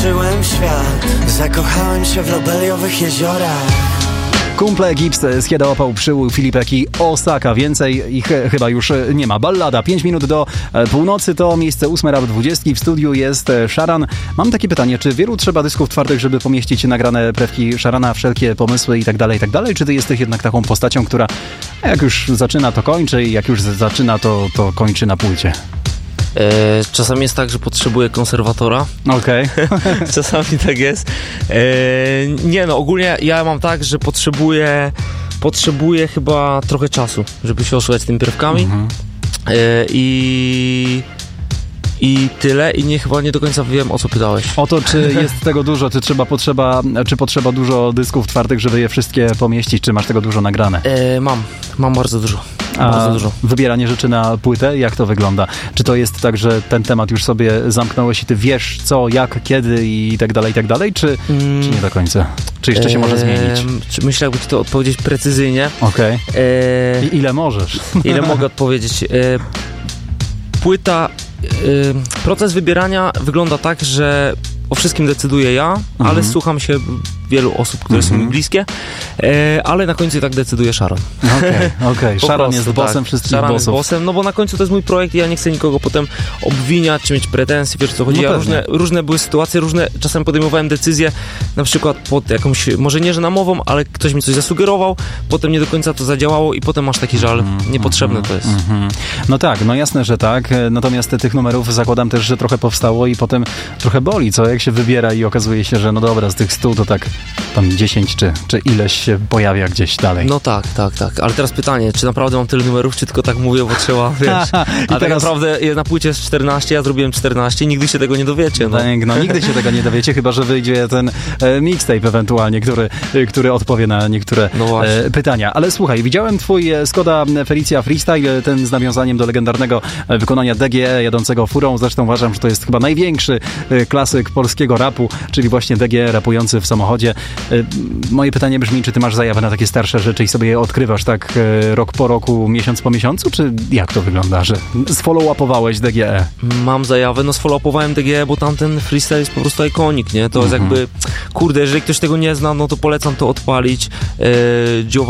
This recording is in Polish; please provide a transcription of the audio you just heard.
zobaczyłem świat. Zakochałem się w lobeliowych jeziorach. Kumple Gibbs, Skieda Opał, Przyłój, Filipek i Osaka. Więcej ich chyba już nie ma. Ballada, 5 minut do północy to miejsce 8 rap 20. W studiu jest Szaran. Mam takie pytanie, czy wielu trzeba dysków twardych, żeby pomieścić nagrane prewki Szarana, wszelkie pomysły i tak dalej, czy ty jesteś jednak taką postacią, która jak już zaczyna, to kończy i jak już zaczyna, to kończy na pulcie? Czasami jest tak, że potrzebuję konserwatora. Okej. Czasami tak jest. Nie no, ogólnie ja mam tak, że potrzebuję chyba trochę czasu, żeby się osłuchać tymi pierwkami. I tyle. I chyba nie do końca wiem, o co pytałeś. O to, czy jest tego dużo, czy potrzeba dużo dysków twardych, żeby je wszystkie pomieścić, czy masz tego dużo nagrane? Mam bardzo dużo. Bardzo dużo. Wybieranie rzeczy na płytę, jak to wygląda? Czy to jest tak, że ten temat już sobie zamknąłeś i ty wiesz co, jak, kiedy i tak dalej, czy nie do końca? Czy jeszcze się może zmienić? Myślę, jakby ci to odpowiedzieć precyzyjnie. Okej. I ile możesz? Ile mogę odpowiedzieć? Płyta... proces wybierania wygląda tak, że o wszystkim decyduję ja, ale słucham się wielu osób, które są mi bliskie, ale na końcu tak decyduje Szaran. Okej. Szaran jest bossem wszystkich Szaran bossów. jest bossem, no bo na końcu to jest mój projekt i ja nie chcę nikogo potem obwiniać, czy mieć pretensje, wiesz co chodzi. No różne były sytuacje, czasem podejmowałem decyzje, na przykład pod jakąś, może nie, że namową, ale ktoś mi coś zasugerował, potem nie do końca to zadziałało i potem masz taki żal, niepotrzebne to jest. No tak, no jasne, że tak, natomiast tych numerów zakładam też, że trochę powstało i potem trochę boli, co jak się wybiera i okazuje się, że no dobra, z tych 100 to tak tam 10 czy ileś się pojawia gdzieś dalej. No tak. Ale teraz pytanie, czy naprawdę mam tyle numerów, czy tylko tak mówię, bo trzeba, wiesz. A tak naprawdę na płycie jest 14, ja zrobiłem 14 i nigdy się tego nie dowiecie. No nigdy się tego nie dowiecie, chyba że wyjdzie ten mixtape ewentualnie, który odpowie na niektóre pytania. Ale słuchaj, widziałem twój Skoda Felicia Freestyle, ten z nawiązaniem do legendarnego wykonania DGE jadącego furą. Zresztą uważam, że to jest chyba największy klasyk polskiego rapu, czyli właśnie DGE rapujący w samochodzie. Moje pytanie brzmi, czy ty masz zajawę na takie starsze rzeczy i sobie je odkrywasz tak rok po roku, miesiąc po miesiącu, czy jak to wygląda, że sfollow-upowałeś DGE? Mam zajawę, sfollow-upowałem DGE, bo tamten freestyle jest po prostu ikonik, nie? To jest jakby, kurde, jeżeli ktoś tego nie zna, no to polecam to odpalić.